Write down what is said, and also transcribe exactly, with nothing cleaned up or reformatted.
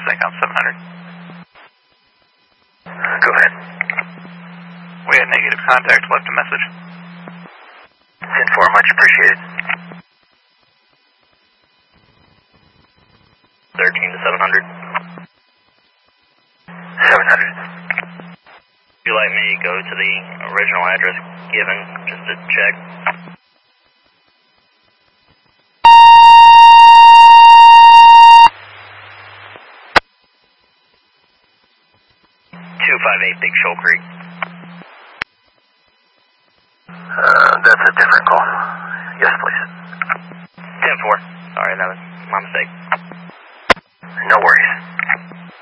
SACOM seven hundred. Go ahead. We had negative contact, left a message. ten four, much appreciated. thirteen to seven hundred. seven hundred. Would you like me to go to the original address given just to check? two five eight Big Shoal Creek. Uh, that's a different call. Yes, please. ten four. Sorry, that was my mistake. No worries.